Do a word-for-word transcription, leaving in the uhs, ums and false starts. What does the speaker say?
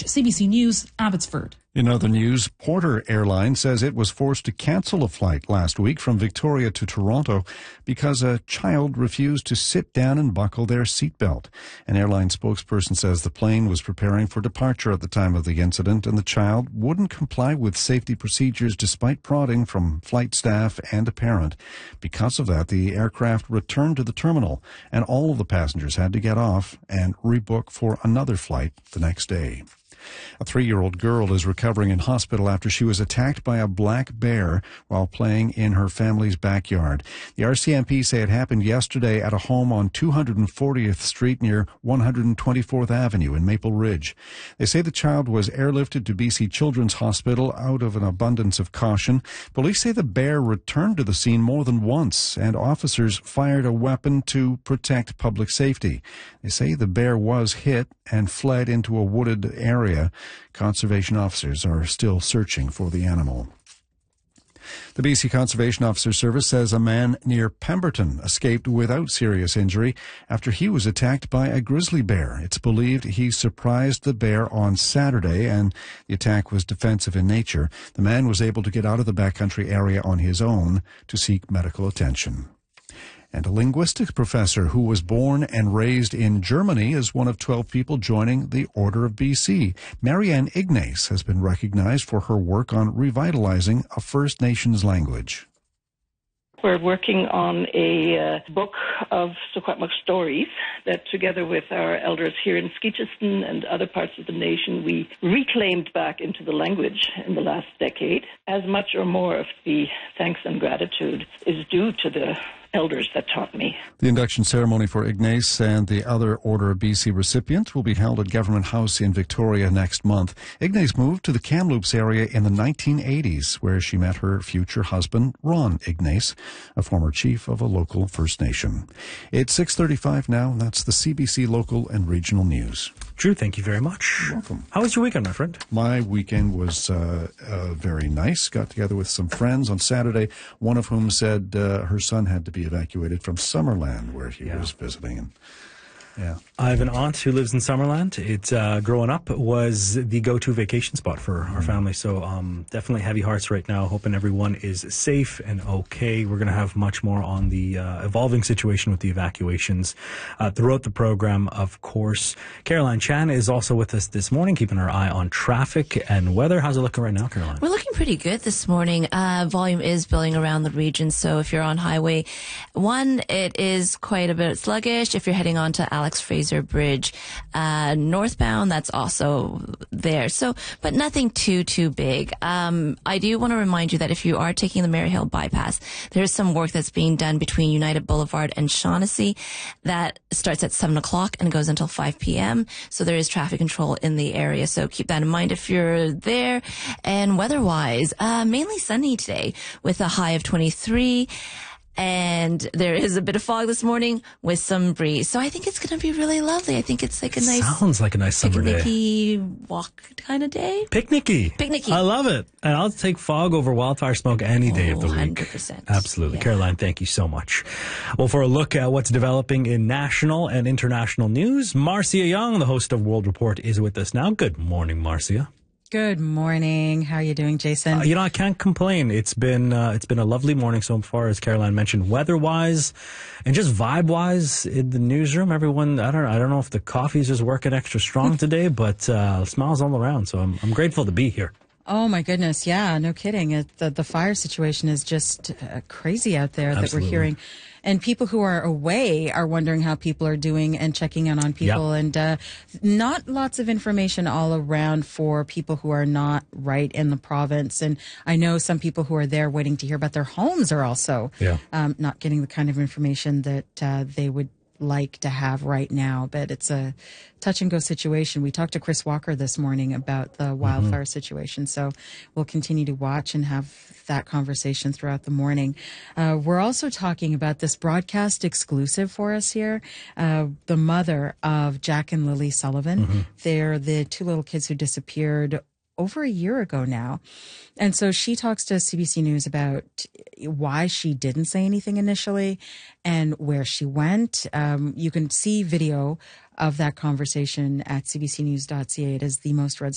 C B C News, Abbotsford. In other news, Porter Airlines says it was forced to cancel a flight last week from Victoria to Toronto because a child refused to sit down and buckle their seatbelt. An airline spokesperson says the plane was preparing for departure at the time of the incident, and the child wouldn't comply with safety procedures despite prodding from flight staff and a parent. Because of that, the aircraft returned to the terminal, and all of the passengers had to get off and rebook for another flight the next day. A three-year-old girl is recovering in hospital after she was attacked by a black bear while playing in her family's backyard. The R C M P say it happened yesterday at a home on two hundred fortieth Street near one hundred twenty-fourth Avenue in Maple Ridge. They say the child was airlifted to B C Children's Hospital out of an abundance of caution. Police say the bear returned to the scene more than once, and officers fired a weapon to protect public safety. They say the bear was hit and fled into a wooded area. Conservation officers are still searching for the animal. The B C Conservation Officer Service says a man near Pemberton escaped without serious injury after he was attacked by a grizzly bear. It's believed he surprised the bear on Saturday, and the attack was defensive in nature. The man was able to get out of the backcountry area on his own to seek medical attention. And a linguistics professor who was born and raised in Germany is one of twelve people joining the Order of B C. Marianne Ignace has been recognized for her work on revitalizing a First Nations language. We're working on a uh, book of Secwepemc stories that, together with our elders here in Skeetcheston and other parts of the nation, we reclaimed back into the language in the last decade. As much or more of the thanks and gratitude is due to the elders that taught me. The induction ceremony for Ignace and the other Order of B C recipients will be held at Government House in Victoria next month. Ignace moved to the Kamloops area in the nineteen eighties, where she met her future husband, Ron Ignace, a former chief of a local First Nation. It's six thirty-five now, and that's the C B C Local and Regional News. Drew, thank you very much. You're welcome. How was your weekend, my friend? My weekend was uh, uh, very nice. Got together with some friends on Saturday, one of whom said uh, her son had to be evacuated from Summerland, where he yeah. was visiting. And yeah, I have an aunt who lives in Summerland. It, uh, growing up, was the go-to vacation spot for our family. So um, definitely heavy hearts right now. Hoping everyone is safe and okay. We're going to have much more on the uh, evolving situation with the evacuations uh, throughout the program, of course. Caroline Chan is also with us this morning, keeping our eye on traffic and weather. How's it looking right now, Caroline? We're looking pretty good this morning. Uh, volume is building around the region. So if you're on Highway one, it is quite a bit sluggish. If you're heading on to Alex Fraser Bridge, uh, northbound, that's also there. So, but nothing too, too big. Um, I do want to remind you that if you are taking the Maryhill bypass, there is some work that's being done between United Boulevard and Shaughnessy that starts at seven o'clock and goes until five p.m. So there is traffic control in the area. So keep that in mind if you're there. And weather-wise, uh, mainly sunny today with a high of twenty-three. And there is a bit of fog this morning with some breeze. So I think it's going to be really lovely. I think it's like a nice... Sounds like a nice summer day. Picnicky walk kind of day. Picnicky. Picnicky. I love it. And I'll take fog over wildfire smoke any day oh, of the week. one hundred percent. Absolutely. Yeah. Caroline, thank you so much. Well, for a look at what's developing in national and international news, Marcia Young, the host of World Report, is with us now. Good morning, Marcia. Good morning. How are you doing, Jason? Uh, you know, I can't complain. It's been uh, it's been a lovely morning so far, as Caroline mentioned, weather-wise and just vibe-wise in the newsroom. Everyone, I don't I don't know if the coffee's just working extra strong today, but uh, smiles all around. So I'm I'm grateful to be here. Oh my goodness, yeah, no kidding. It, the the fire situation is just uh, crazy out there. Absolutely. That we're hearing. And people who are away are wondering how people are doing and checking in on people. Yep. And uh, not lots of information all around for people who are not right in the province. And I know some people who are there waiting to hear about their homes are also yeah. um, not getting the kind of information that uh, they would like to have right now. But it's a touch and go situation. We talked to Chris Walker this morning about the wildfire mm-hmm. situation. So we'll continue to watch and have that conversation throughout the morning. Uh, we're also talking about this broadcast exclusive for us here. Uh, the mother of Jack and Lily Sullivan. Mm-hmm. They're the two little kids who disappeared over a year ago now. And so she talks to C B C News about why she didn't say anything initially and where she went. Um, you can see video of that conversation at c b c news dot c a. It is the most read